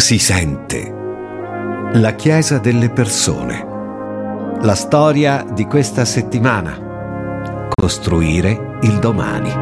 si sente. La Chiesa delle persone. La storia di questa settimana. Costruire il domani.